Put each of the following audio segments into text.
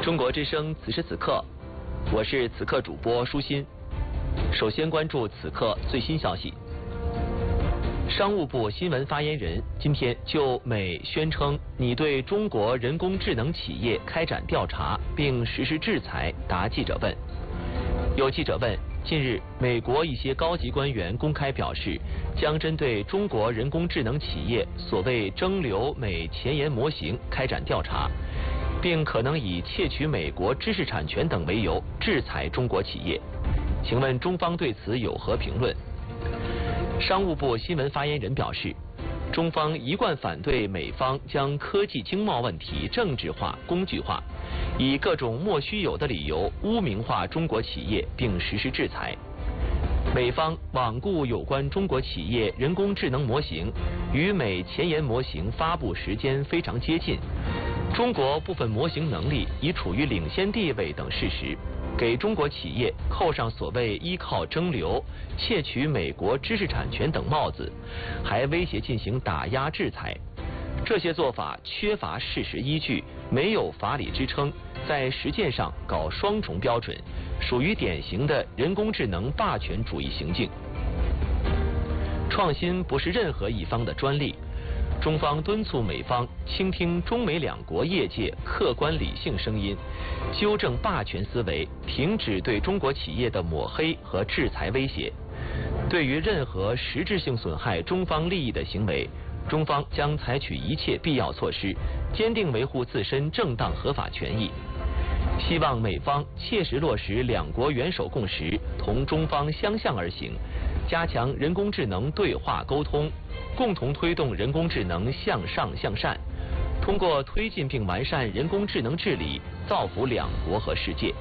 中国之声此时此刻，我是此刻主播舒心。首先关注此刻最新消息。商务部新闻发言人今天就美宣称拟对中国人工智能企业开展调查并实施制裁答记者问。有记者问，近日美国一些高级官员公开表示，将针对中国人工智能企业所谓蒸馏美前沿模型开展调查，并可能以窃取美国知识产权等为由制裁中国企业。请问中方对此有何评论？商务部新闻发言人表示，中方一贯反对美方将科技经贸问题政治化、工具化，以各种莫须有的理由污名化中国企业并实施制裁。美方罔顾有关中国企业人工智能模型与美前沿模型发布时间非常接近，中国部分模型能力已处于领先地位等事实，给中国企业扣上所谓依靠蒸馏、窃取美国知识产权等帽子，还威胁进行打压制裁。这些做法缺乏事实依据，没有法理支撑，在实践上搞双重标准，属于典型的人工智能霸权主义行径。创新不是任何一方的专利，中方敦促美方倾听中美两国业界客观理性声音，纠正霸权思维，停止对中国企业的抹黑和制裁威胁。对于任何实质性损害中方利益的行为，中方将采取一切必要措施，坚定维护自身正当合法权益。希望美方切实落实两国元首共识，同中方相向而行，加强人工智能对话沟通，共同推动人工智能向上向善，通过推进并完善人工智能治理，造福两国和世界。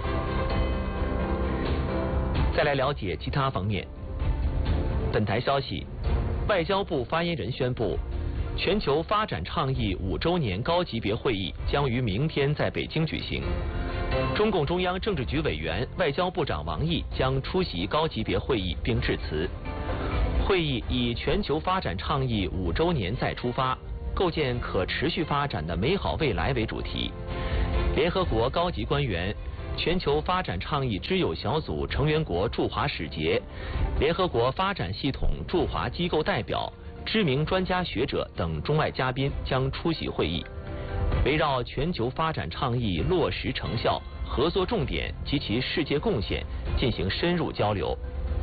再来了解其他方面。本台消息，外交部发言人宣布，全球发展倡议5周年高级别会议将于明天在北京举行。中共中央政治局委员、外交部长王毅将出席高级别会议并致辞。会议以全球发展倡议5周年再出发，构建可持续发展的美好未来为主题。联合国高级官员、全球发展倡议知友小组成员国驻华使节、联合国发展系统驻华机构代表、知名专家学者等中外嘉宾将出席会议，围绕全球发展倡议落实成效、合作重点及其世界贡献进行深入交流。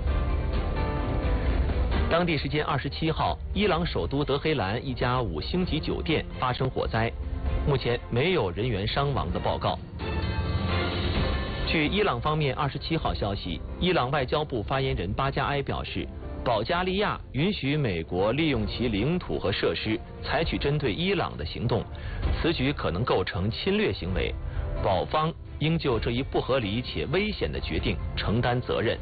当地时间27号，伊朗首都德黑兰一家5星级酒店发生火灾，目前没有人员伤亡的报告。据伊朗方面27号消息，伊朗外交部发言人巴加埃表示，保加利亚允许美国利用其领土和设施采取针对伊朗的行动，此举可能构成侵略行为，保方应就这一不合理且危险的决定承担责任。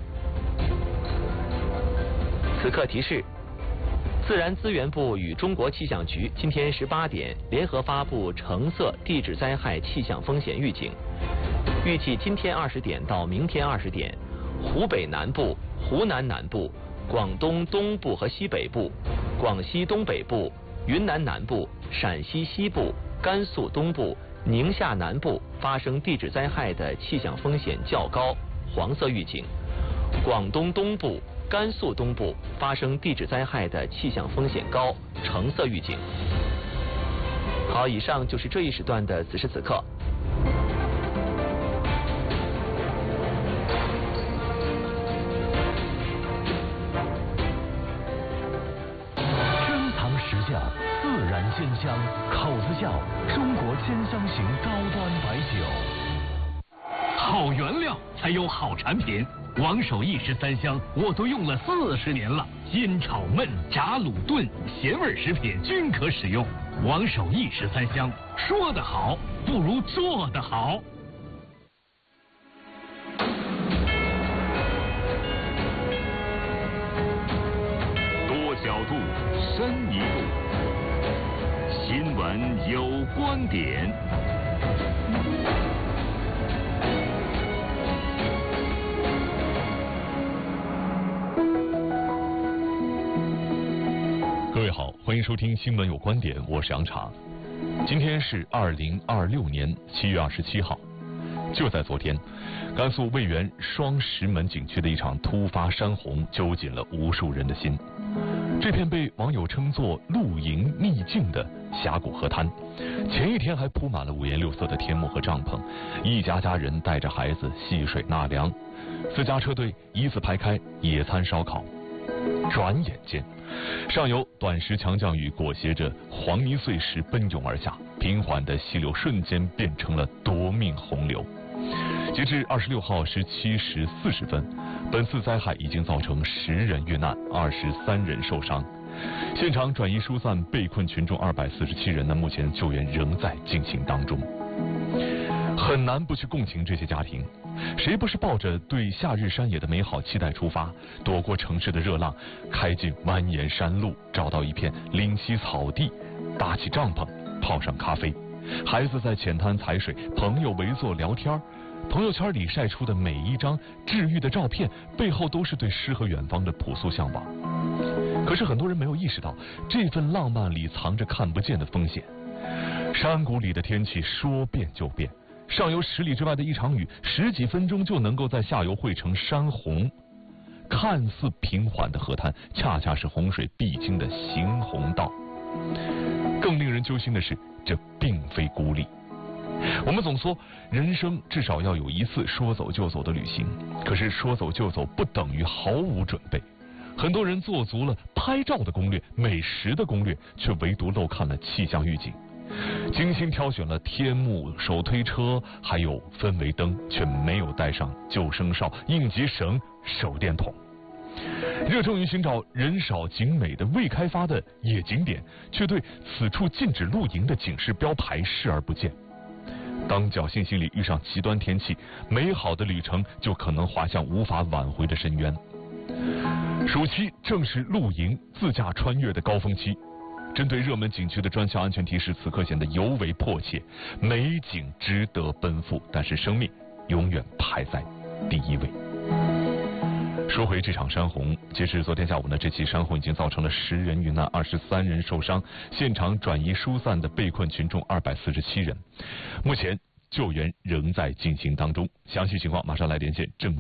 此刻提示，自然资源部与中国气象局今天18点联合发布橙色地质灾害气象风险预警，预计今天20点到明天20点，湖北南部、湖南南部、广东东部和西北部、广西东北部、云南南部、陕西西部、甘肃东部、宁夏南部发生地质灾害的气象风险较高，黄色预警；广东东部、甘肃东部发生地质灾害的气象风险高，橙色预警。好，以上就是这一时段的此时此刻。 自然鲜香，口子窖中国鲜香型高端白酒。好原料才有好产品，王守义13香我都用了40年了，煎炒焖炸卤炖咸味食品均可使用。王守义13香，说得好不如做得好。 多角度，深一步。新闻有观点。 各位好，欢迎收听新闻有观点，我是杨茶。今天是2026年7月27号， 就在昨天，甘肃渭源双石门景区的一场突发山洪揪紧了无数人的心。这片被网友称作露营秘境的峡谷河滩，前一天还铺满了五颜六色的天幕和帐篷，一家家人带着孩子戏水纳凉，4家车队依次排开野餐烧烤。转眼间，上游短时强降雨裹挟着黄泥碎石奔涌而下，平缓的溪流瞬间变成了夺命洪流。截至26号17时40分，本次灾害已经造成10人遇难，23人受伤。现场转移疏散被困群众247人呢，目前救援仍在进行当中。很难不去共情这些家庭，谁不是抱着对夏日山野的美好期待出发，躲过城市的热浪，开进蜿蜒山路，找到一片临溪草地，搭起帐篷，泡上咖啡，孩子在浅滩踩水，朋友围坐聊天，朋友圈里晒出的每一张治愈的照片，背后都是对诗和远方的朴素向往。可是很多人没有意识到，这份浪漫里藏着看不见的风险。山谷里的天气说变就变，上游10里之外的一场雨，10几分钟就能够在下游汇成山洪。看似平缓的河滩，恰恰是洪水必经的行洪道。更令人揪心的是，这并非孤立。我们总说人生至少要有一次说走就走的旅行，可是说走就走不等于毫无准备。很多人做足了拍照的攻略、美食的攻略，却唯独漏看了气象预警。精心挑选了天幕、手推车还有氛围灯，却没有带上救生哨、应急绳、手电筒。热衷于寻找人少景美的未开发的野景点，却对此处禁止露营的警示标牌视而不见。当侥幸心理遇上极端天气，美好的旅程就可能滑向无法挽回的深渊。暑期正是露营自驾穿越的高峰期，针对热门景区的专项安全提示此刻显得尤为迫切。美景值得奔赴，但是生命永远排在第一位。说回这场山洪，截至昨天下午呢，这起山洪已经造成了10人遇难，23人受伤，现场转移疏散的被困群众247人，目前救援仍在进行当中。详细情况马上来连线正